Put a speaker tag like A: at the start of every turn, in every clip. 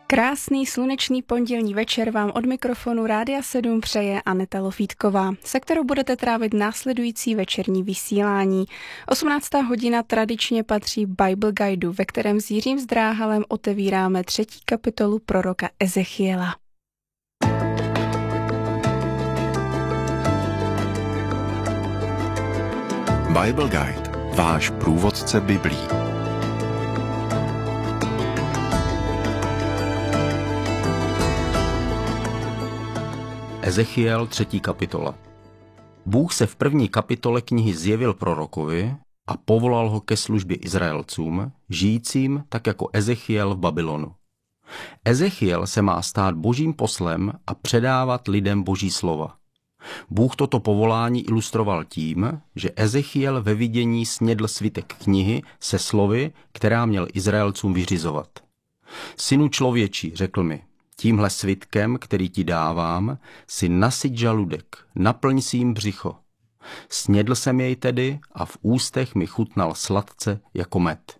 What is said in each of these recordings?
A: Krásný slunečný pondělní večer vám od mikrofonu Rádia 7 přeje Aneta Lofítková, se kterou budete trávit následující večerní vysílání. 18. hodina tradičně patří Bible Guideu, ve kterém s Jiřím Zdráhalem otevíráme 3. kapitolu proroka Ezechiela.
B: Bible Guide, váš průvodce Biblí.
C: Ezechiel 3. kapitola. Bůh se v 1. kapitole knihy zjevil prorokovi a povolal ho ke službě Izraelcům, žijícím tak jako Ezechiel v Babylonu. Ezechiel se má stát božím poslem a předávat lidem boží slova. Bůh toto povolání ilustroval tím, že Ezechiel ve vidění snědl svitek knihy se slovy, která měl Izraelcům vyřizovat. Synu člověčí, řekl mi, tímhle svitkem, který ti dávám, si nasyť žaludek, naplň si jim břicho. Snědl jsem jej tedy a v ústech mi chutnal sladce jako med.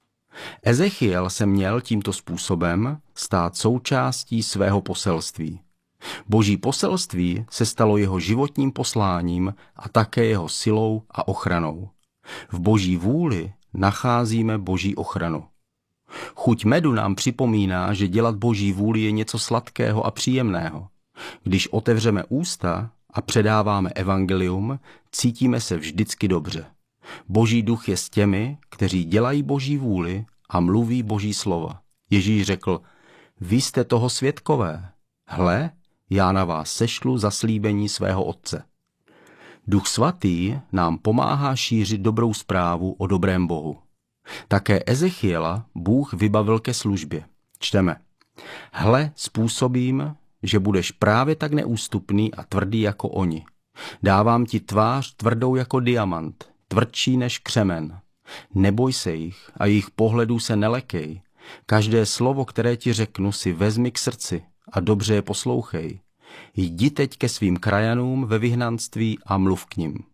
C: Ezechiel se měl tímto způsobem stát součástí svého poselství. Boží poselství se stalo jeho životním posláním a také jeho silou a ochranou. V boží vůli nacházíme boží ochranu. Chuť medu nám připomíná, že dělat boží vůli je něco sladkého a příjemného. Když otevřeme ústa a předáváme evangelium, cítíme se vždycky dobře. Boží duch je s těmi, kteří dělají boží vůli a mluví boží slova. Ježíš řekl, vy jste toho svědkové. Hle, já na vás sešlu zaslíbení svého Otce. Duch svatý nám pomáhá šířit dobrou zprávu o dobrém Bohu. Také Ezechiela Bůh vybavil ke službě. Čteme. Hle, způsobím, že budeš právě tak neústupný a tvrdý jako oni. Dávám ti tvář tvrdou jako diamant, tvrdší než křemen. Neboj se jich a jejich pohledů se nelekej. Každé slovo, které ti řeknu, si vezmi k srdci a dobře je poslouchej. Jdi teď ke svým krajanům ve vyhnanství a mluv k nim.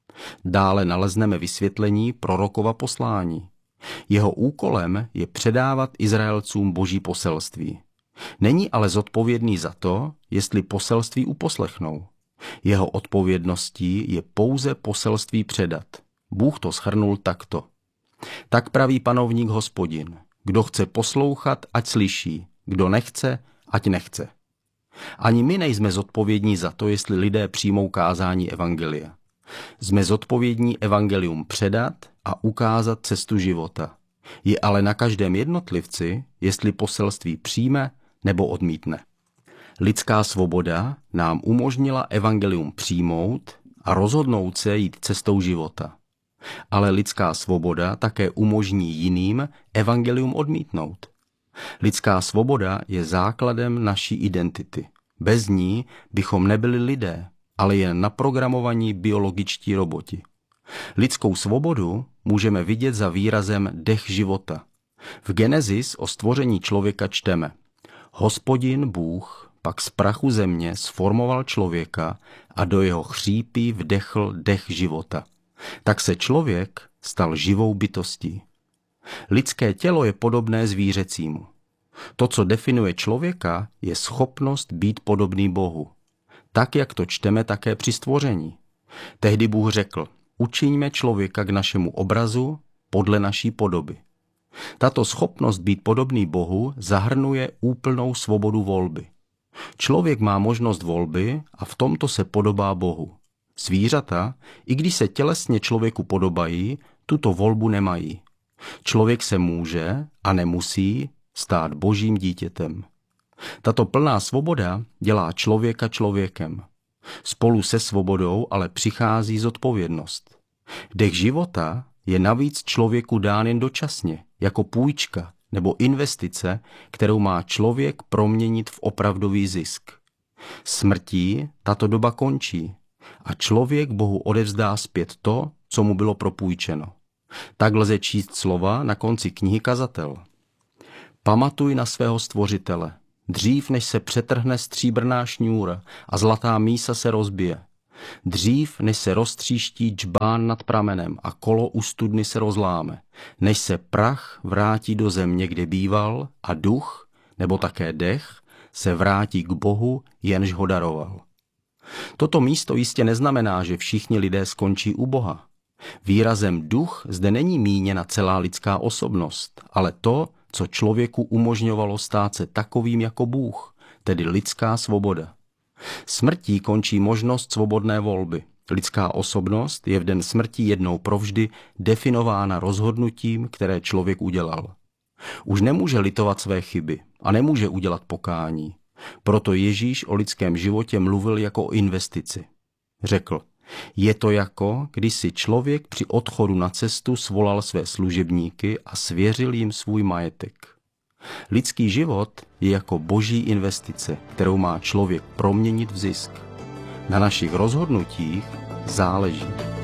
C: Dále nalezneme vysvětlení prorokova poslání. Jeho úkolem je předávat Izraelcům boží poselství. Není ale zodpovědný za to, jestli poselství uposlechnou. Jeho odpovědností je pouze poselství předat. Bůh to shrnul takto. Tak praví panovník Hospodin. Kdo chce poslouchat, ať slyší. Kdo nechce, ať nechce. Ani my nejsme zodpovědní za to, jestli lidé přijmou kázání evangelia. Jsme zodpovědní evangelium předat a ukázat cestu života. Je ale na každém jednotlivci, jestli poselství přijme nebo odmítne. Lidská svoboda nám umožnila evangelium přijmout a rozhodnout se jít cestou života. Ale lidská svoboda také umožní jiným evangelium odmítnout. Lidská svoboda je základem naší identity. Bez ní bychom nebyli lidé, ale jen naprogramovaní biologičtí roboti. Lidskou svobodu můžeme vidět za výrazem dech života. V Genesis o stvoření člověka čteme. Hospodin Bůh pak z prachu země sformoval člověka a do jeho chřípí vdechl dech života. Tak se člověk stal živou bytostí. Lidské tělo je podobné zvířecímu. To, co definuje člověka, je schopnost být podobný Bohu. Tak, jak to čteme také při stvoření. Tehdy Bůh řekl, učiňme člověka k našemu obrazu podle naší podoby. Tato schopnost být podobný Bohu zahrnuje úplnou svobodu volby. Člověk má možnost volby a v tomto se podobá Bohu. Zvířata, i když se tělesně člověku podobají, tuto volbu nemají. Člověk se může a nemusí stát božím dítětem. Tato plná svoboda dělá člověka člověkem. Spolu se svobodou ale přichází zodpovědnost. Dech života je navíc člověku dán jen dočasně, jako půjčka nebo investice, kterou má člověk proměnit v opravdový zisk. Smrtí tato doba končí a člověk Bohu odevzdá zpět to, co mu bylo propůjčeno. Tak lze číst slova na konci knihy Kazatel. Pamatuj na svého stvořitele, dřív než se přetrhne stříbrná šňůra a zlatá mísa se rozbije. Dřív než se roztříští džbán nad pramenem a kolo u studny se rozláme, než se prach vrátí do země, kde býval, a duch nebo také dech, se vrátí k Bohu, jenž ho daroval. Toto místo jistě neznamená, že všichni lidé skončí u Boha. Výrazem duch zde není míněna celá lidská osobnost, ale to, co člověku umožňovalo stát se takovým jako Bůh, tedy lidská svoboda. Smrtí končí možnost svobodné volby. Lidská osobnost je v den smrti jednou provždy definována rozhodnutím, které člověk udělal. Už nemůže litovat své chyby a nemůže udělat pokání. Proto Ježíš o lidském životě mluvil jako o investici. Řekl, je to jako, když si člověk při odchodu na cestu svolal své služebníky a svěřil jim svůj majetek. Lidský život je jako boží investice, kterou má člověk proměnit v zisk. Na našich rozhodnutích záleží.